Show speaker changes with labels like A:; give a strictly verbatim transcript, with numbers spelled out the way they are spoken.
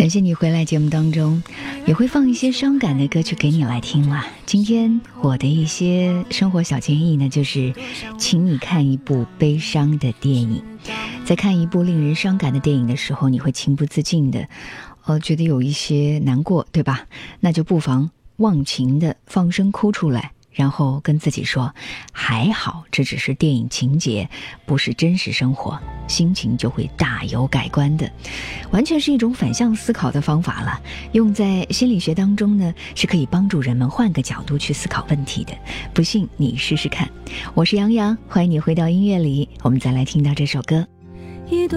A: 感谢你回来节目当中，也会放一些伤感的歌曲给你来听啦。今天我的一些生活小建议呢，就是请你看一部悲伤的电影。在看一部令人伤感的电影的时候，你会情不自禁的呃，觉得有一些难过，对吧？那就不妨忘情的放声哭出来，然后跟自己说，还好这只是电影情节，不是真实生活，心情就会大有改观的。完全是一种反向思考的方法了，用在心理学当中呢，是可以帮助人们换个角度去思考问题的。不信你试试看。我是杨洋，欢迎你回到音乐里，我们再来听到这首歌。